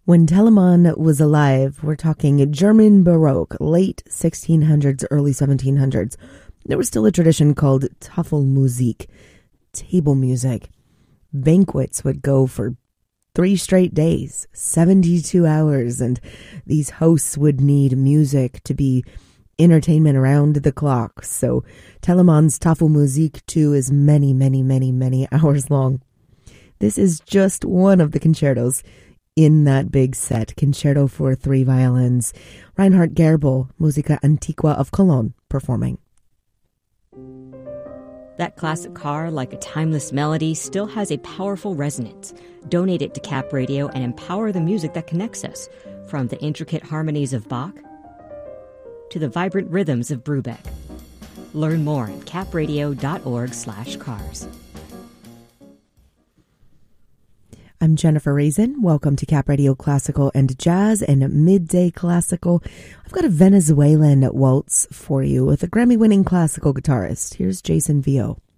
When Telemann was alive, we're talking German Baroque, late 1600s, early 1700s, there was still a tradition called Tafelmusik, table music. Banquets would go for 3 straight days, 72 hours, and these hosts would need music to be entertainment around the clock. So Telemann's Tafelmusik too is many, many, many, many hours long. This is just one of the concertos in that big set. Concerto for 3 violins. Reinhard Gerbel, Musica Antiqua of Cologne, performing. That classic car, like a timeless melody, still has a powerful resonance. Donate it to Cap Radio and empower the music that connects us, from the intricate harmonies of Bach to the vibrant rhythms of Brubeck. Learn more at capradio.org/cars. I'm Jennifer Raisin. Welcome to Cap Radio Classical and Jazz and Midday Classical. I've got a Venezuelan waltz for you with a Grammy-winning classical guitarist. Here's Jason Vio.